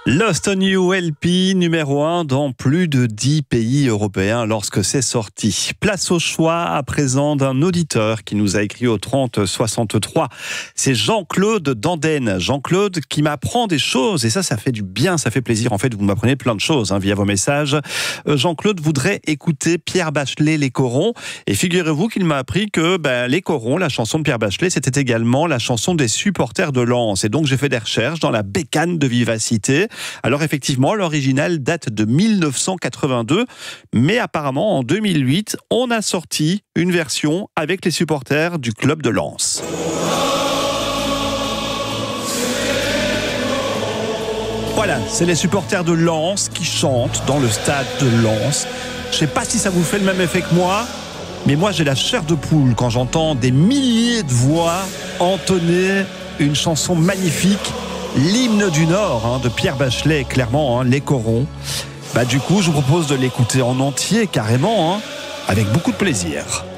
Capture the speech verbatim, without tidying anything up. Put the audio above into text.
Lost on You L P numéro un dans plus de dix pays européens lorsque c'est sorti. Place au choix à présent d'un auditeur qui nous a écrit au trente soixante-trois. C'est Jean-Claude d'Andenne. Jean-Claude qui m'apprend des choses et ça, ça fait du bien, ça fait plaisir. En fait, vous m'apprenez plein de choses hein, via vos messages. Euh, Jean-Claude voudrait écouter Pierre Bachelet, Les Corons. Et figurez-vous qu'il m'a appris que ben, Les Corons, la chanson de Pierre Bachelet, c'était également la chanson des supporters de Lens. Et donc, j'ai fait des recherches dans la bécane de Vivacité. Alors effectivement, l'original date de mille neuf cent quatre-vingt-deux, mais apparemment en deux mille huit, on a sorti une version avec les supporters du club de Lens. Voilà, c'est les supporters de Lens qui chantent dans le stade de Lens. Je ne sais pas si ça vous fait le même effet que moi, mais moi j'ai la chair de poule quand j'entends des milliers de voix entonner une chanson magnifique. L'hymne du Nord hein, de Pierre Bachelet, clairement, hein, Les Corons. Bah, du coup, je vous propose de l'écouter en entier, carrément, hein, avec beaucoup de plaisir.